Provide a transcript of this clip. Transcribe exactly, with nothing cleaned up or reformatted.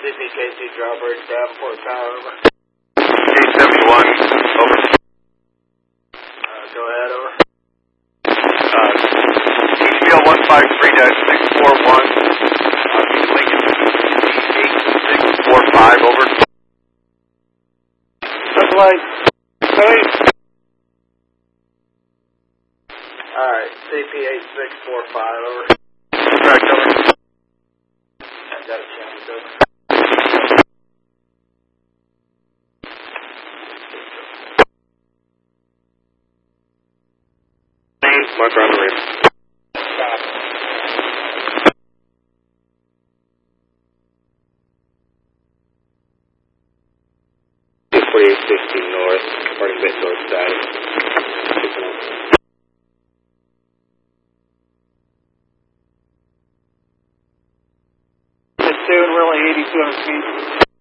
C P K C Drawbridge, Davenport Tower, over. eight seventy-one, over. Uh, go ahead, over. Uh, H B L one five three dash six four one, uh, Lincoln eight six four five, over. Looks like, hey. Alright, C P eight six four five, over. Correct, over. I got a chance, over. Mark on the rim. Stop. forty-eight sixty north, departing bit north side. It's doing really eighty-two hundred feet.